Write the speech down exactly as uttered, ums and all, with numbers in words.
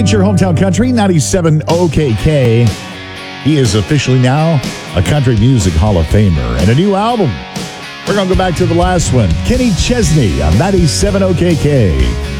It's your hometown country, ninety-seven O K K. He is officially now a Country Music Hall of Famer. And a new album. We're going to go back to the last one. Kenny Chesney on ninety-seven O K K.